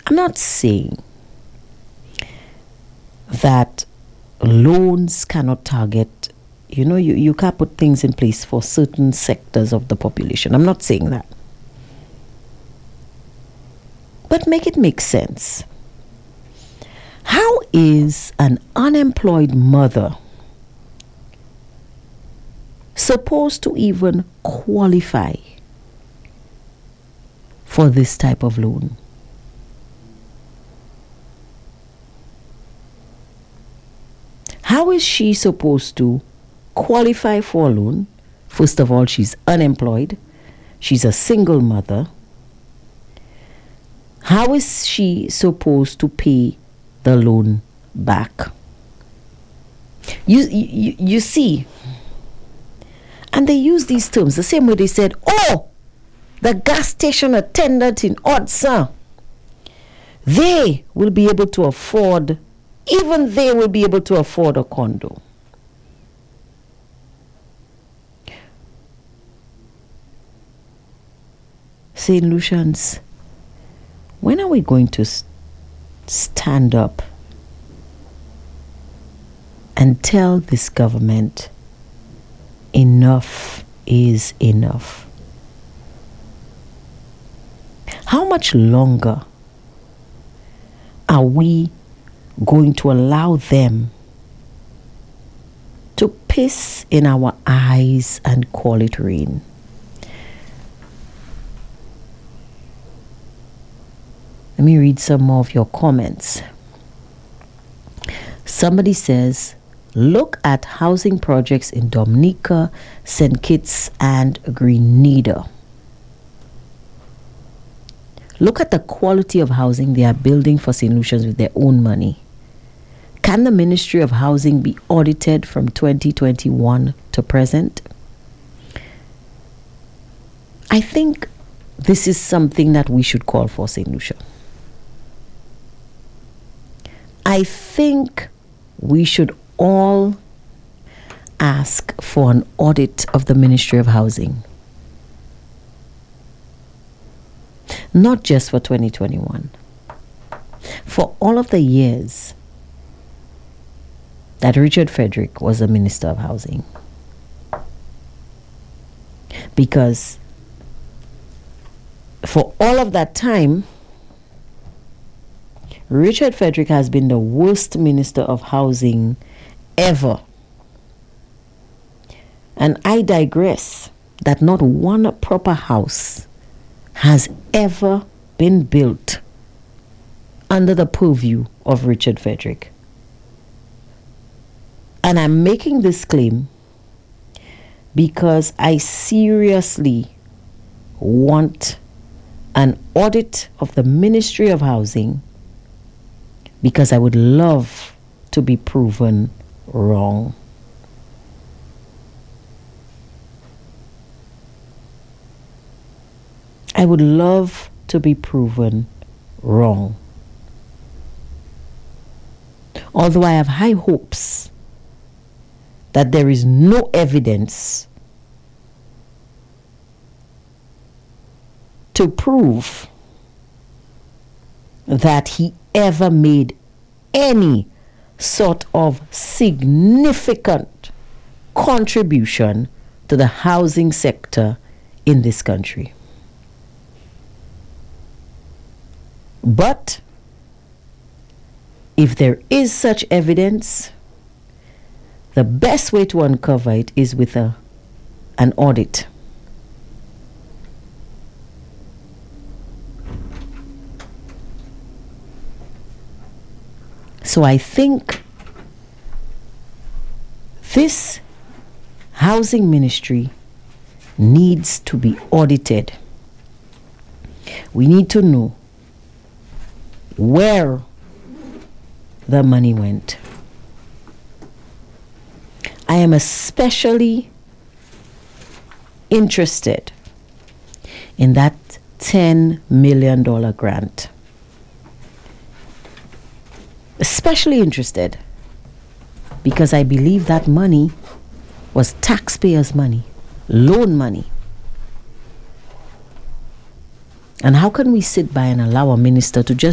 I'm not saying that loans cannot target, you can't put things in place for certain sectors of the population. I'm not saying that. But make it make sense. How is an unemployed mother supposed to even qualify for this type of loan? How is she supposed to qualify for a loan? First of all, she's unemployed. She's a single mother. How is she supposed to pay the loan back? You see, and they use these terms the same way they said, oh, the gas station attendant in Odessa, they will be able to afford a condo. St. Lucians, when are we going to stand up and tell this government enough is enough? How much longer are we going to allow them to piss in our eyes and call it rain? Let me read some more of your comments. Somebody says, look at housing projects in Dominica, St. Kitts, and Grenada. Look at the quality of housing they are building for St. Lucians with their own money. Can the Ministry of Housing be audited from 2021 to present? I think this is something that we should call for, St. Lucia. I think we should all ask for an audit of the Ministry of Housing. Not just for 2021. For all of the years that Richard Frederick was the Minister of Housing. Because for all of that time, Richard Frederick has been the worst Minister of Housing ever. And I digress that not one proper house has ever been built under the purview of Richard Frederick. And I'm making this claim because I seriously want an audit of the Ministry of Housing, because I would love to be proven wrong. I would love to be proven wrong. Although I have high hopes that there is no evidence to prove that he ever made any sort of significant contribution to the housing sector in this country. But if there is such evidence, the best way to uncover it is with an audit. So I think this housing ministry needs to be audited. We need to know where the money went. I am especially interested in that $10 million grant. Especially interested because I believe that money was taxpayers' money, loan money. And how can we sit by and allow a minister to just